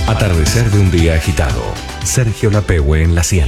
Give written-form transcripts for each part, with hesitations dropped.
Atardecer de un día agitado. Sergio Lapehue en la 100.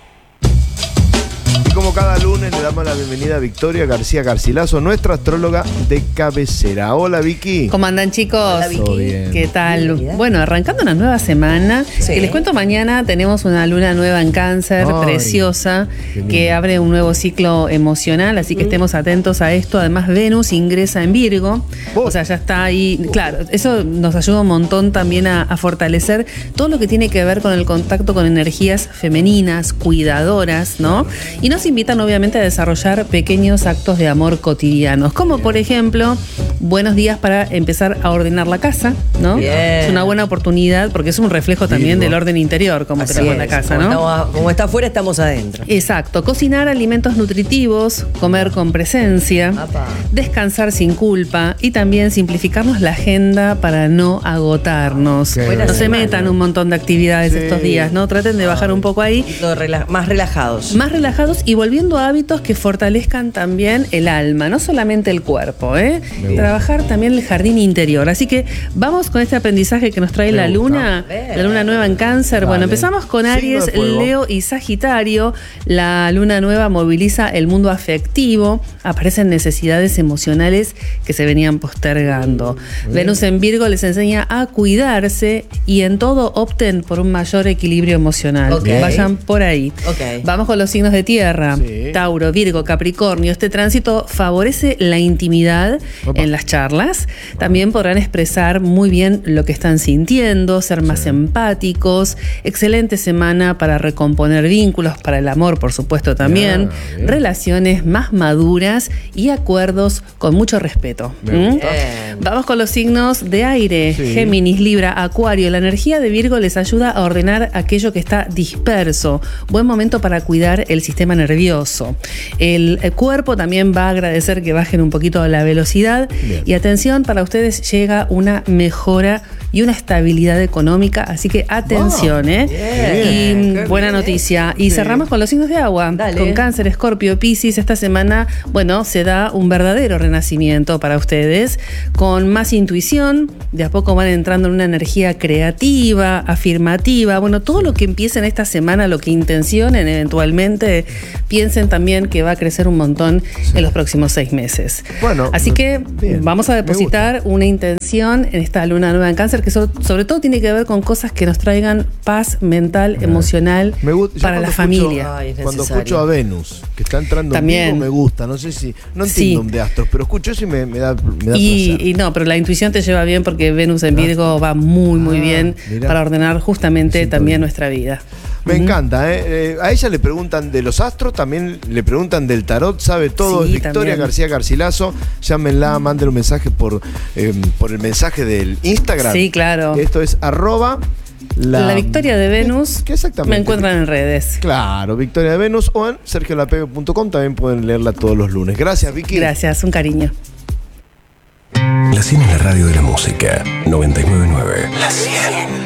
Y como cada lunes le damos la bienvenida a Victoria García Garcilaso, nuestra astróloga de cabecera. Hola, Vicky. ¿Cómo andan, chicos? Hola, Vicky. ¿Todo bien? ¿Qué tal? Bien. Bueno, arrancando una nueva semana. Sí. Y les cuento, mañana tenemos una luna nueva en Cáncer, Ay, preciosa, qué lindo. que abre un nuevo ciclo emocional, así que estemos atentos a esto. Además, Venus ingresa en Virgo, o sea, ya está ahí. Claro, eso nos ayuda un montón también a fortalecer todo lo que tiene que ver con el contacto con energías femeninas, cuidadoras, ¿no? Y nos invitan, obviamente, a desarrollar pequeños actos de amor cotidianos, como por ejemplo, buenos días para empezar a ordenar la casa, ¿no? Bien. Es una buena oportunidad porque es un reflejo también Virgo. del orden interior, como Así tenemos la es, casa, como ¿no? como está afuera, estamos adentro. Exacto, cocinar alimentos nutritivos, comer con presencia, Apa. descansar sin culpa y también simplificarnos la agenda para no agotarnos. Qué Buena No se semana. metan un montón de actividades Sí. estos días, ¿no? Traten de bajar un poco ahí. Más relajados. Más relajados y volviendo a hábitos que fortalezcan también el alma, no solamente el cuerpo, ¿eh? gusta. Trabajar también el jardín interior. Así que vamos con este aprendizaje que nos trae Me la gusta. luna, Bien. la luna nueva en Cáncer. Dale. Bueno, empezamos con Signo Aries, de fuego. Leo y Sagitario. La luna nueva moviliza el mundo afectivo, aparecen necesidades emocionales que se venían postergando. Venus en Virgo les enseña a cuidarse y en todo opten por un mayor equilibrio emocional. Ok. Vayan por ahí. Ok. Vamos con los signos de tierra. Sí. Tauro, Virgo, Capricornio. Este tránsito favorece la intimidad Opa. en las charlas. También podrán expresar muy bien lo que están sintiendo, ser más empáticos. Excelente semana para recomponer vínculos, para el amor, por supuesto, también. Bien. Relaciones más maduras y acuerdos con mucho respeto. Me gusta. Bien. Vamos con los signos de aire. Sí. Géminis, Libra, Acuario. La energía de Virgo les ayuda a ordenar aquello que está disperso. Buen momento para cuidar el sistema nervioso. El cuerpo también va a agradecer que bajen un poquito la velocidad. Bien. Y atención, para ustedes llega una mejora y una estabilidad económica. Así que atención, Bien. Y Qué buena bien. noticia. Y Sí. cerramos con los signos de agua. Dale. Con Cáncer, Escorpio, Piscis. Esta semana, bueno, se da un verdadero renacimiento para ustedes. Con más intuición, de a poco van entrando en una energía creativa, afirmativa. Bueno, todo lo que empiecen esta semana, lo que intencionen eventualmente, piensen también que va a crecer un montón en los próximos 6 meses. Bueno, así que bien, vamos a me depositar una intención en esta luna nueva en Cáncer que sobre todo tiene que ver con cosas que nos traigan paz mental, emocional Me gusta. Yo para la cuando escucho- familia. Ay, es Cuando necesario. escucho a Venus, que está entrando en También. Virgo, me gusta. No sé si. No Sí. entiendo de astros, pero escucho eso y me da placer. Y no, pero la intuición te lleva bien porque Venus en Virgo va muy, muy bien mirá. para ordenar justamente Me siento también bien. nuestra vida. Me encanta, ¿eh? A ella le preguntan de los astros, también le preguntan del tarot, sabe todo. Sí, Es Victoria también. García Garcilaso. Llámenla, manden un mensaje por el mensaje del Instagram. Sí, claro. Esto es @ La victoria de Venus ¿Qué exactamente? me encuentran en redes. Claro, Victoria de Venus o en sergiolapehue.com. También pueden leerla todos los lunes. Gracias, Vicky. Gracias, un cariño. La 100 es la radio de la música. 99.9. La 100.